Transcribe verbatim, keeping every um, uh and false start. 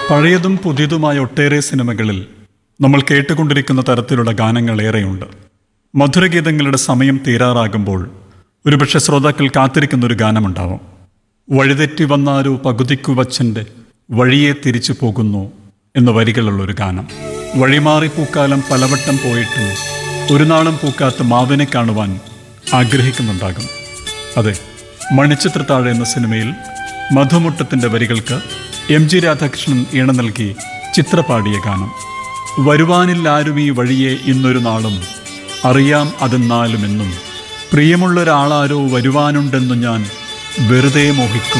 പഴയതും പുതിയതുമായ ഒട്ടേറെ സിനിമകളിൽ നമ്മൾ കേട്ടുകൊണ്ടിരിക്കുന്ന തരത്തിലുള്ള ഗാനങ്ങൾ ഏറെയുണ്ട്. മധുരഗീതങ്ങളുടെ സമയം തീരാറാകുമ്പോൾ ഒരുപക്ഷെ ശ്രോതാക്കൾ കാത്തിരിക്കുന്നൊരു ഗാനമുണ്ടാവും. വഴിതെറ്റി വന്നാരോ പകുതിക്കു വച്ചൻ്റെ വഴിയെ തിരിച്ചു പോകുന്നു എന്ന വരികളുള്ളൊരു ഗാനം. വഴിമാറി പൂക്കാലം പലവട്ടം പോയിട്ടും ഒരു നാളും പൂക്കാത്ത മാവിനെ കാണുവാൻ ആഗ്രഹിക്കുന്നുണ്ടാകും. അതെ, മണിച്ചിത്രത്താഴ് എന്ന സിനിമയിൽ മധുമുട്ടത്തിൻ്റെ വരികൾക്ക് എം ജി രാധാകൃഷ്ണൻ ഈണ നൽകി ചിത്ര പാടിയ ഗാനം. വരുവാനില്ലാരും ഈ വഴിയെ ഇന്നൊരു നാളും അറിയാം അതെന്നാലുമെന്നും പ്രിയമുള്ളൊരാളാരോ വരുവാനുണ്ടെന്നു ഞാൻ വെറുതെ മോഹിക്കും